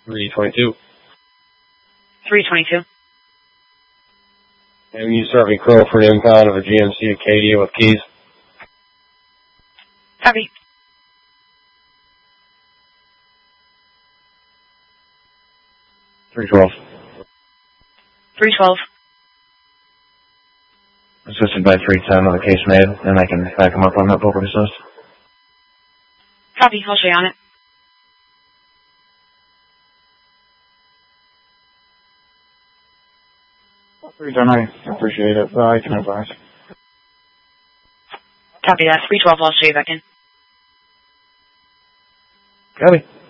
322. 322. And you serving Crow for an impound of a GMC Acadia with keys. Copy. $312. 312. Assisted by 310 on the case made, and I can back him up on that vocal assist. Copy. I'll show you on it. I appreciate it. I can advise. Copy that. 312. I'll show you back in. Copy.